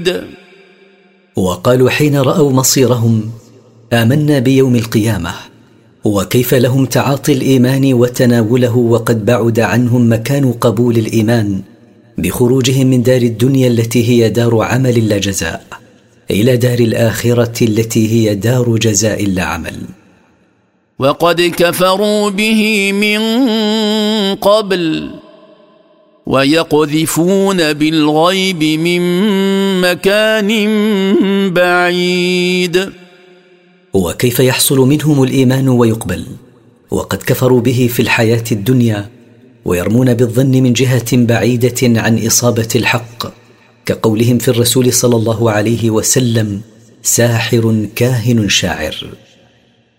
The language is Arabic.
وقالوا حين رأوا مصيرهم: آمنا بيوم القيامة. وكيف لهم تعاطي الإيمان وتناوله وقد بعد عنهم مكان قبول الإيمان بخروجهم من دار الدنيا التي هي دار عمل لا جزاء إلى دار الآخرة التي هي دار جزاء لا عمل. وقد كفروا به من قبل ويقذفون بالغيب من مكان بعيد. وكيف يحصل منهم الإيمان ويقبل وقد كفروا به في الحياة الدنيا ويرمون بالظن من جهة بعيدة عن إصابة الحق، كقولهم في الرسول صلى الله عليه وسلم: ساحر كاهن شاعر.